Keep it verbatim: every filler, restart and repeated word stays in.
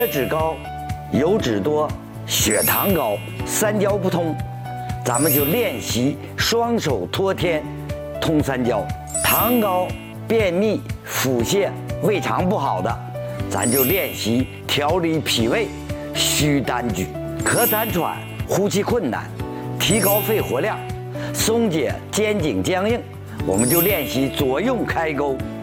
血脂高、油脂多、血糖高，三焦不通，咱们就练习双手托天通三焦。糖高、便秘、腹泻、胃肠不好的，咱就练习调理脾胃，虚单举。咳痰喘、呼吸困难，提高肺活量，松解肩颈僵硬，我们就练习左右开沟。